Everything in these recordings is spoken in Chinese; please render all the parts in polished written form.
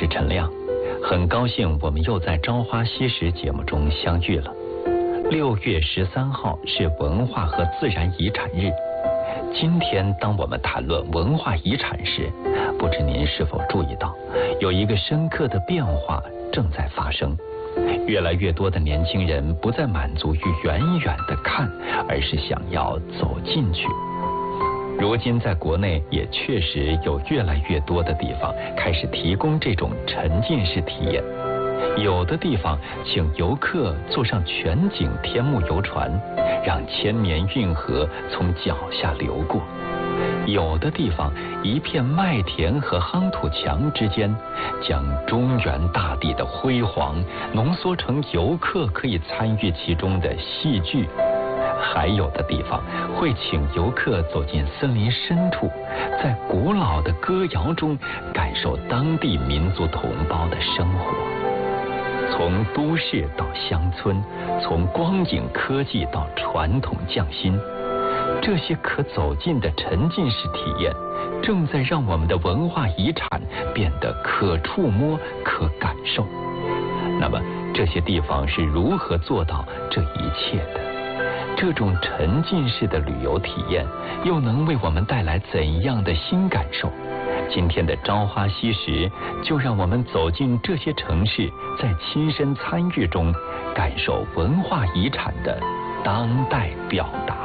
是陈亮，很高兴我们又在《朝花夕拾》节目中相遇了。6月13号是文化和自然遗产日。今天当我们谈论文化遗产时，不知您是否注意到，有一个深刻的变化正在发生。越来越多的年轻人不再满足于远远的看，而是想要走进去。如今在国内也确实有越来越多的地方开始提供这种沉浸式体验。有的地方请游客坐上全景天幕游船，让千年运河从脚下流过。有的地方一片麦田和夯土墙之间，将中原大地的辉煌浓缩成游客可以参与其中的戏剧。还有的地方会请游客走进森林深处，在古老的歌谣中感受当地民族同胞的生活。从都市到乡村，从光影科技到传统匠心，这些可走进的沉浸式体验，正在让我们的文化遗产变得可触摸、可感受。那么，这些地方是如何做到这一切的？这种沉浸式的旅游体验，又能为我们带来怎样的新感受？今天的朝花夕拾，就让我们走进这些城市，在亲身参与中，感受文化遗产的当代表达。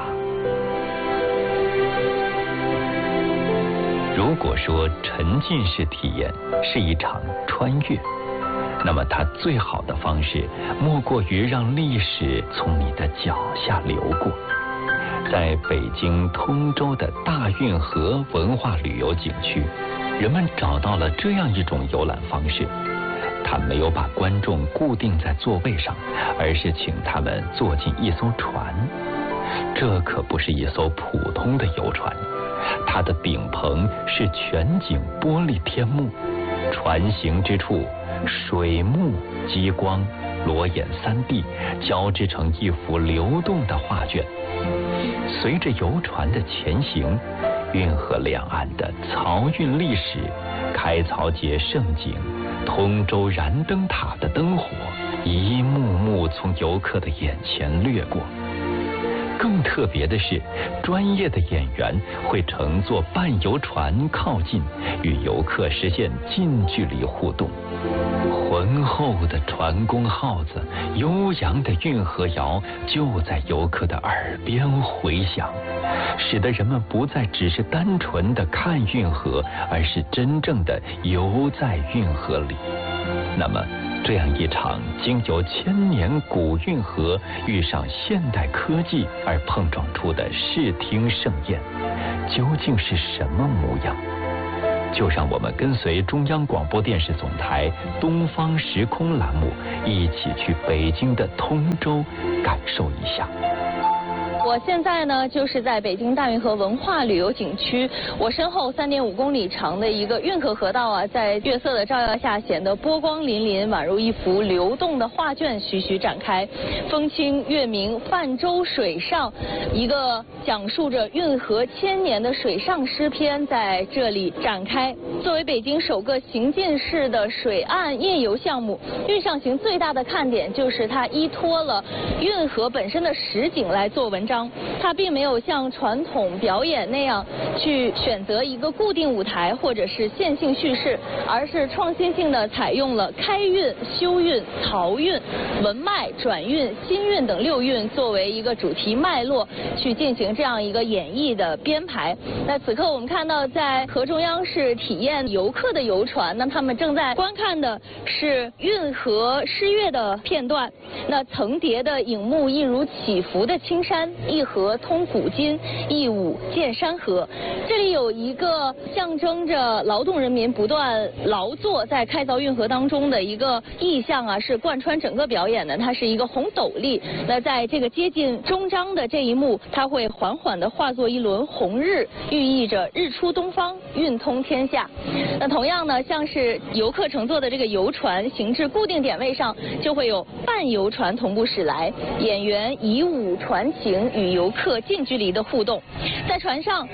如果说沉浸式体验是一场穿越，那么它最好的方式莫过于让历史从你的脚下流过。在北京通州的大运河文化旅游景区，人们找到了这样一种游览方式。他没有把观众固定在座位上，而是请他们坐进一艘船。这可不是一艘普通的游船，它的顶棚是全景玻璃天幕，船行之处，水幕、激光、裸眼3D 交织成一幅流动的画卷。随着游船的前行，运河两岸的漕运历史、开漕节盛景、通州燃灯塔的灯火，一幕幕从游客的眼前掠过。更特别的是，专业的演员会乘坐半游船靠近，与游客实现近距离互动。浑厚的船工号子，悠扬的运河谣就在游客的耳边回响，使得人们不再只是单纯的看运河，而是真正的游在运河里。那么，这样一场经由千年古运河遇上现代科技而碰撞出的视听盛宴，究竟是什么模样？就让我们跟随中央广播电视总台东方时空栏目，一起去北京的通州感受一下。 我现在呢，就是在北京大运河文化旅游景区。我身后3.5公里长的一个运河河道啊，在月色的照耀下显得波光粼粼，宛如一幅流动的画卷徐徐展开。风清月明，泛舟水上，一个讲述着运河千年的水上诗篇在这里展开。作为北京首个行进式的水岸夜游项目，运上行最大的看点就是它依托了运河本身的实景来做文章。它并没有像传统表演那样去选择一个固定舞台或者是线性叙事，而是创新性的采用了开运、休运、漕运、文脉、转运、新运等6运作为一个主题脉络去进行这样一个演绎的编排。那此刻我们看到在河中央是体验游客的游船，那他们正在观看的是运河诗乐的片段。那层叠的影幕一如起伏的青山，一河通古今，一舞见山河。这里有一个象征着劳动人民不断劳作在开凿运河当中的一个意象啊，是贯穿整个表演的。它是一个红斗笠，那在这个接近终章的这一幕，它会缓缓地化作一轮红日，寓意着日出东方，运通天下。那同样呢，像是游客乘坐的这个游船行至固定点位上，就会有半游船同步驶来，演员以舞传情，与游客近距离的互动。在船上，我们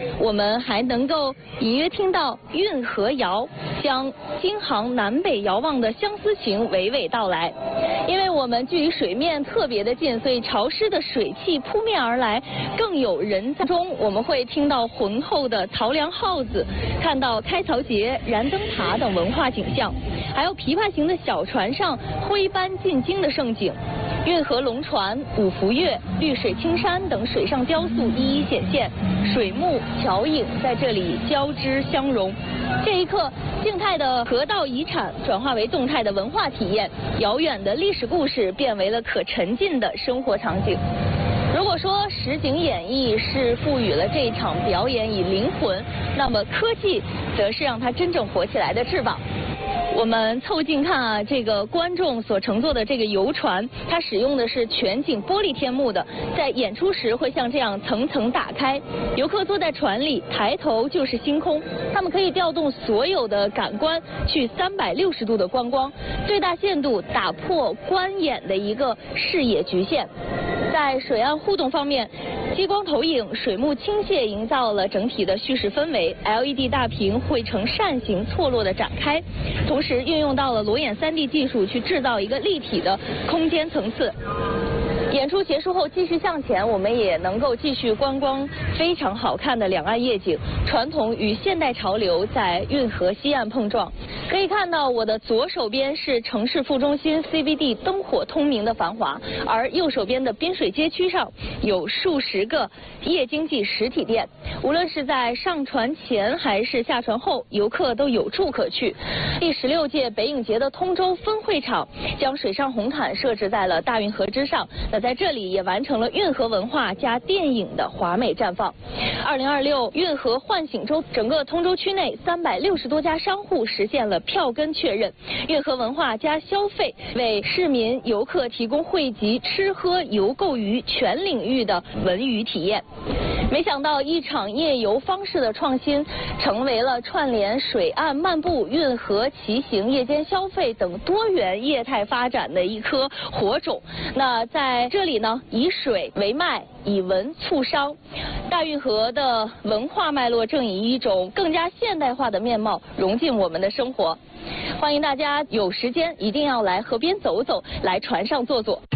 们还能够隐约听到运河谣，将京杭南北遥望的相思情娓娓道来。因为我们距离水面特别的近，所以潮湿的水汽扑面而来，更有人在中我们会听到浑厚的曹梁号子，看到开槽节、燃灯塔等文化景象，还有琵琶形的小船上徽班进京的盛景。运河龙船、五福月、绿水青山等水上雕塑一一显现，水幕、桥影在这里交织相融。这一刻，静态的河道遗产转化为动态的文化体验，遥远的历史故事变为了可沉浸的生活场景。如果说实景演绎是赋予了这一场表演以灵魂，那么科技则是让它真正活起来的翅膀。我们凑近看啊，这个观众所乘坐的这个游船，它使用的是全景玻璃天幕的，在演出时会像这样层层打开。游客坐在船里，抬头就是星空，他们可以调动所有的感官去360度的观光，最大限度打破观演的一个视野局限。在水岸互动方面，激光投影、水幕倾泻营造了整体的叙事氛围 ，LED 大屏会呈扇形错落的展开，同时运用到了裸眼3D 技术去制造一个立体的空间层次。演出结束后继续向前，我们也能够继续观光非常好看的两岸夜景，传统与现代潮流在运河西岸碰撞。可以看到我的左手边是城市副中心 CBD 灯火通明的繁华，而右手边的滨水街区上有数十个夜经济实体店，无论是在上船前还是下船后，游客都有处可去。第16届北影节的通州分会场将水上红毯设置在了大运河之上，那在这里也完成了运河文化加电影的华美绽放。2026运河唤醒周，整个通州区内360多家商户实现了票根确认，运河文化加消费为市民游客提供汇集吃喝游购娱全领域的文娱体验。没想到一场夜游方式的创新，成为了串联水岸漫步、运河骑行、夜间消费等多元业态发展的一颗火种。那在这里呢，以水为脉，以文促商，大运河的文化脉络正以一种更加现代化的面貌融进我们的生活。欢迎大家有时间一定要来河边走走，来船上坐坐。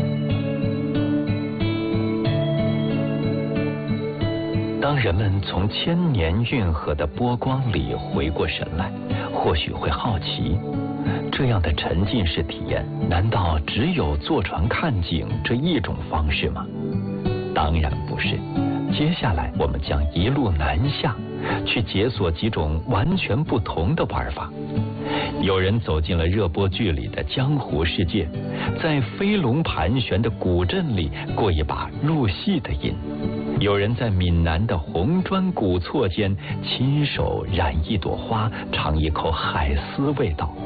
当人们从千年运河的波光里回过神来，或许会好奇，这样的沉浸式体验，难道只有坐船看景这一种方式吗？当然不是。接下来我们将一路南下，去解锁几种完全不同的玩法。有人走进了热播剧里的江湖世界，在飞龙盘旋的古镇里过一把入戏的瘾。有人在闽南的红砖古厝间亲手染一朵花，尝一口海丝味道。